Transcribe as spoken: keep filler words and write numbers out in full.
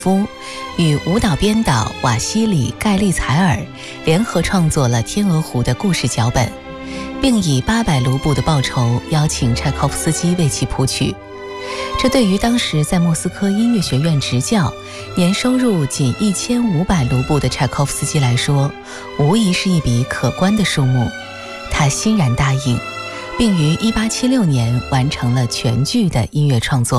夫与舞蹈编导瓦西里·盖利采尔联合创作了《天鹅湖》的故事脚本，并以八百卢布的报酬邀请柴可夫斯基为其谱曲。这对于当时在莫斯科音乐学院执教、年收入仅一千五百卢布的柴可夫斯基来说，无疑是一笔可观的数目。他欣然答应，并于一八七六年完成了全剧的音乐创作。